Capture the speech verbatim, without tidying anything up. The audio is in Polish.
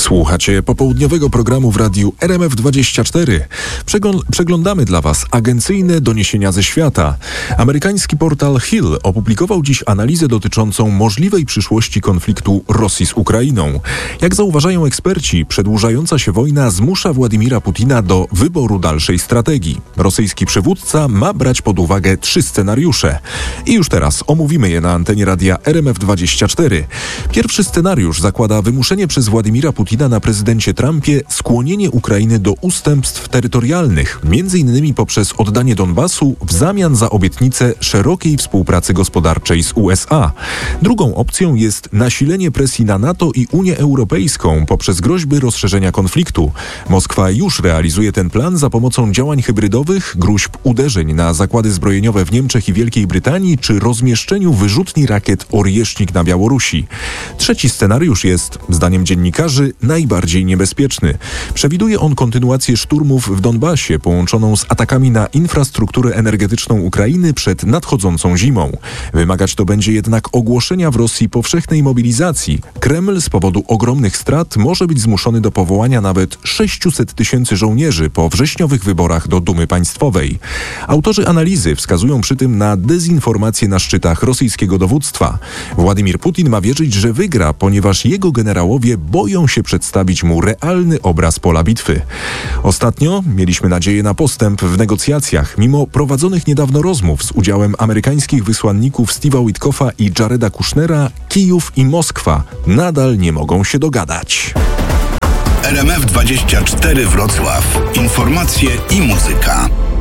Słuchacie popołudniowego programu w radiu R M F dwadzieścia cztery. Przegląd- przeglądamy dla Was agencyjne doniesienia ze świata. Amerykański portal Hill opublikował dziś analizę dotyczącą możliwej przyszłości konfliktu Rosji z Ukrainą. Jak zauważają eksperci, przedłużająca się wojna zmusza Władimira Putina do wyboru dalszej strategii. Rosyjski przywódca ma brać pod uwagę trzy scenariusze. I już teraz omówimy je na antenie radia R M F dwadzieścia cztery. Pierwszy scenariusz zakłada wymuszenie przez Władimira Putina na prezydencie Trumpie skłonienie Ukrainy do ustępstw terytorialnych, między innymi poprzez oddanie Donbasu w zamian za obietnicę szerokiej współpracy gospodarczej z U S A. Drugą opcją jest nasilenie presji na NATO i Unię Europejską poprzez groźby rozszerzenia konfliktu. Moskwa już realizuje ten plan za pomocą działań hybrydowych, gruźb uderzeń na zakłady zbrojeniowe w Niemczech i Wielkiej Brytanii czy rozmieszczeniu wyrzutni rakiet Orieśnik na Białorusi. Trzeci scenariusz jest, zdaniem dziennikarzy, najbardziej niebezpieczny. Przewiduje on kontynuację szturmów w Donbasie połączoną z atakami na infrastrukturę energetyczną Ukrainy przed nadchodzącą zimą. Wymagać to będzie jednak ogłoszenia w Rosji powszechnej mobilizacji. Kreml z powodu ogromnych strat może być zmuszony do powołania nawet sześciuset tysięcy żołnierzy po wrześniowych wyborach do Dumy Państwowej. Autorzy analizy wskazują przy tym na dezinformację na szczytach rosyjskiego dowództwa. Władimir Putin ma wierzyć, że wygra, ponieważ jego generałowie boją się przedstawić mu realny obraz pola bitwy. Ostatnio mieliśmy nadzieję na postęp w negocjacjach, mimo prowadzonych niedawno rozmów z udziałem amerykańskich wysłanników Steve'a Witkoffa i Jareda Kushnera. Kijów i Moskwa nadal nie mogą się dogadać. R M F dwadzieścia cztery Wrocław. Informacje i muzyka.